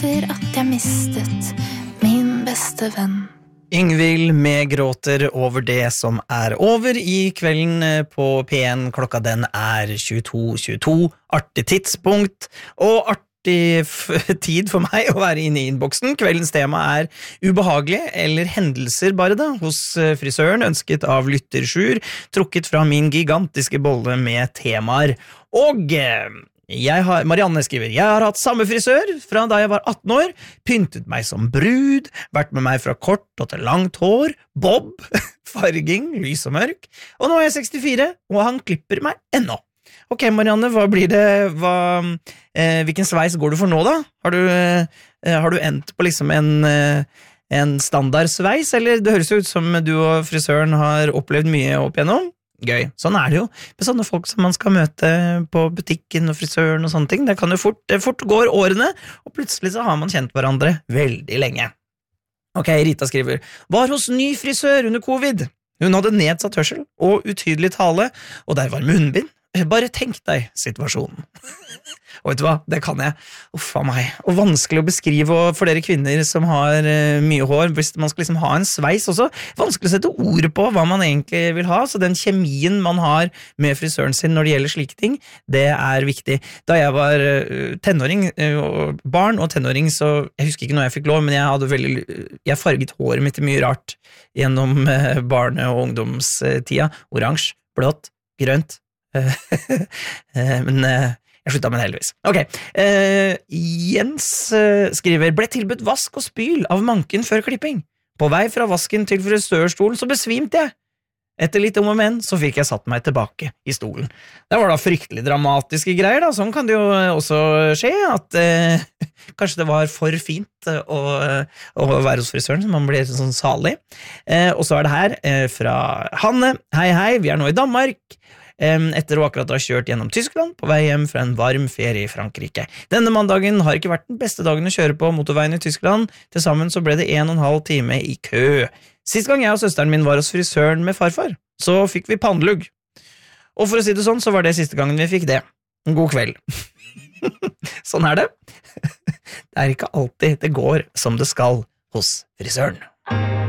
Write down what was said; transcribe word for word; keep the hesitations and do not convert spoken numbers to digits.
etter at jeg mistet min beste venn. Yngvild med gråter over det som er over i kvelden på P en. Klokka den er tjueto tjueto. Artig tidspunkt og artig f- tid for meg å være inne i innboksen. Kveldens tema er ubehagelig eller hendelser bare da, hos frisøren, ønsket av lytter Sjur, trukket fra min gigantiske bolle med temaer. Og jeg har, Marianne skriver, jeg har hatt samme frisør fra da jeg var atten år, pyntet meg som brud, vært med meg fra kort og til langt hår, bob, farging, lys og mørk, og nå er jeg sekstifire, og han klipper meg ennå. Ok, Marianne, hva blir det, hva, eh, hvilken sveis går du for nå da? Har du, eh, har du endt på liksom en, eh, en standardsveis, eller det høres ut som du og frisøren har opplevd mye opp igjennom? Gøy. Sånn er det jo. Med sånne folk som man skal møte på butikken og frisøren og sånne ting. Det kan jo fort, det fort går årene, og plutselig så har man kjent hverandre veldig lenge. Ok, Rita skriver, var hos ny frisør under covid. Hun hadde nedsatt hørsel og utydelig tale, og der var munnbind. Bare tenk deg situasjonen. Og vet du hva, det kan jeg. Uff av meg. Og vanskelig å beskrive for dere kvinner som har uh, mye hår, hvis man skal liksom ha en sveis også. Vanskelig å sette ord på hva man egentlig vil ha, så den kjemien man har med frisøren sin når det gjelder slike ting, det er viktig. Da jeg var uh, tenåring, uh, barn og tenåring, så jeg husker ikke når jeg fikk lov, men jeg hadde veldig, jeg farget håret mitt mye rart gjennom uh, barne- og ungdomstida. Oransje, blått, grønt. Men jeg slutta med det heldigvis. Ok, uh, Jens uh, skriver, ble tilbudt vask og spyl av manken før klipping. På vei fra vasken til frisørstolen så besvimte jeg. Etter litt om og men så fikk jeg satt meg tilbake i stolen. Det var da fryktelig dramatiske greier da, sånn kan det jo også skje, at uh, kanskje det var for fint å, å være hos frisøren, så man blir sånn salig. Uh, og så er det her uh, fra Hanne, hei hei, vi er nå i Danmark, etter å akkurat ha kjørt gjennom Tyskland på vei hjem fra en varm ferie i Frankrike. Denne mandagen har ikke vært den beste dagen å kjøre på motorveien i Tyskland. Til sammen så ble det en og en halv time i kø. Sist gang jeg og søsteren min var hos frisøren med farfar, så fikk vi pannelugg. Og for å si det sånn, så var det siste gangen vi fikk det. God kveld. Sånn er det. Det er ikke alltid det går som det skal hos frisøren.